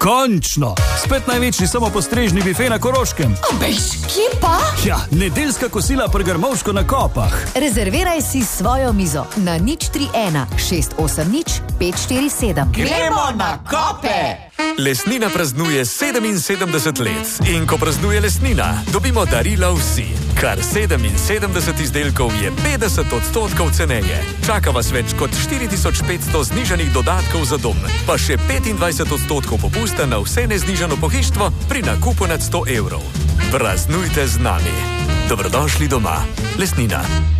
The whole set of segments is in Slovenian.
Končno! Spet največji samopostrežni bife na Koroškem. Bež, kje pa? Ja, nedeljska kosila pri Grmovšku na Kopah. Rezerviraj si svojo mizo na 031 680 547. Gremo na Kope! Lesnina praznuje 77 let in ko praznuje Lesnina, dobimo darila vsi. Kar 77 izdelkov je 50% ceneje. Čaka vas več kot 4500 znižanih dodatkov za dom, pa še 25% popusta na vse neznižano pohištvo pri nakupu nad 100 evrov. Praznujte z nami. Dobrodošli doma. Lesnina.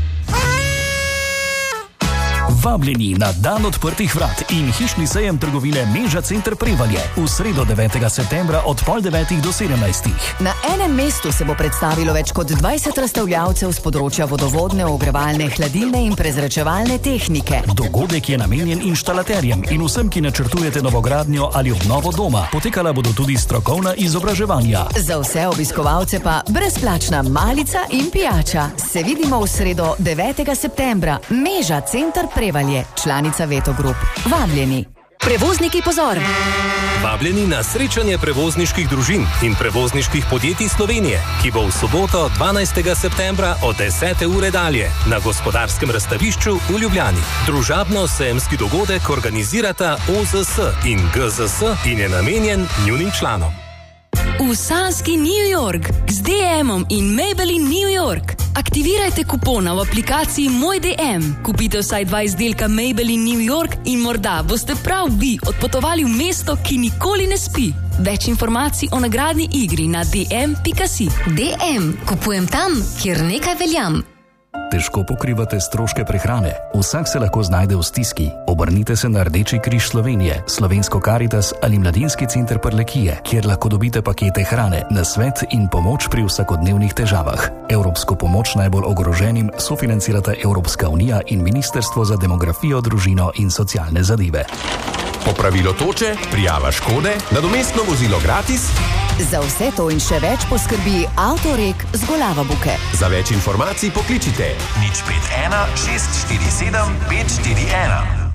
Vabljeni na dan odprtih vrat in hišni sejem trgovine Meža Center Prevalje v sredo 9. septembra od 8:30 do 17. Na enem mestu se bo predstavilo več kot 20 razstavljavcev z področja vodovodne, ogrevalne, hladilne in prezračevalne tehnike. Dogodek je namenjen inštalaterjem in vsem, ki načrtujete novogradnjo ali obnovo doma. Potekala bodo tudi strokovna izobraževanja. Za vse obiskovalce pa brezplačna malica in pijača. Se vidimo v sredo 9. septembra. Meža Center Prevalje, članica Veto Group. Vabljeni. Prevozniki, pozor! Vabljeni na srečanje prevozniških družin in prevozniških podjetij Slovenije, ki bo v soboto 12. septembra od 10. ure dalje na Gospodarskem razstavišču v Ljubljani. Družabno-sejemski dogodek organizirata OZS in GZS in je namenjen njunim članom. V sanski New York z DM-om in Maybelline New York. Aktivirajte kupona v aplikaciji Moj DM. Kupite vsaj 2 izdelka Maybelline New York in morda boste prav vi odpotovali v mesto, ki nikoli ne spi. Več informacij o nagradni igri na dm.si. DM. Kupujem tam, kjer nekaj veljam. Težko pokrivate stroške prehrane? Vsak se lahko znajde v stiski. Obrnite se na Rdeči križ Slovenije, Slovensko Karitas ali Mladinski center Prlekije, kjer lahko dobite pakete hrane, nasvet in pomoč pri vsakodnevnih težavah. Evropsko pomoč najbolj ogroženim sofinancirata Evropska unija in Ministrstvo za demografijo, družino in socialne zadeve. Popravilo toče, prijava škode, nadomestno vozilo gratis. Za vse to in še več poskrbi Avtorek z Golava Buke. Za več informacij pokličite 051 647 541.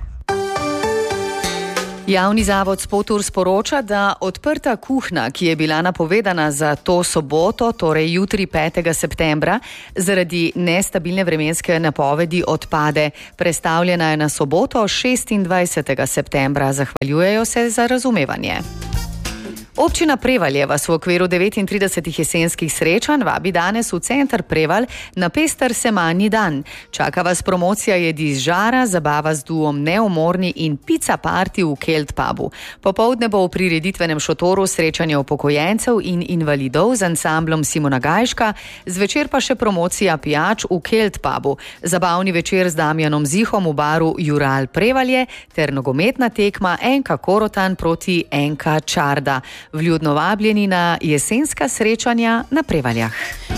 Javni zavod Spotur sporoča, da odprta kuhna, ki je bila napovedana za to soboto, torej jutri 5. septembra, zaradi nestabilne vremenske napovedi odpade. Prestavljena je na soboto 26. septembra. Zahvaljujejo se za razumevanje. Občina Prevalje vas v okviru 39 jesenskih srečanj vabi danes v center Prevalj na pester semanji dan. Čaka vas promocija jedi z žara, zabava z duom Neumorni in pica party v Kelt pubu. Popoldne bo v prireditvenem šotoru srečanje upokojencev in invalidov z ansamblom Simona Gajška, zvečer pa še promocija pijač v Kelt pubu, zabavni večer z Damjanom Zihom v baru Jural Prevalje ter nogometna tekma NK Korotan proti NK Čarda. Vljudno vabljeni na jesenska srečanja na Prevaljah.